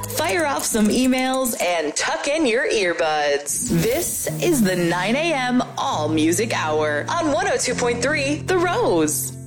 fire off some emails, and tuck in your earbuds. This is the 9 a.m. All Music Hour on 102.3 The Rose.